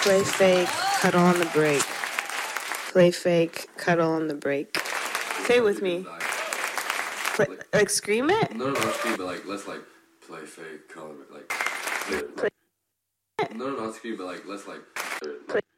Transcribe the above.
Play fake, cuddle on the break. Play fake, cuddle on the break. Say it with me. Like scream it? No, not scream, but like let's like play fake, cuddle, like. No, not scream, but like let's like.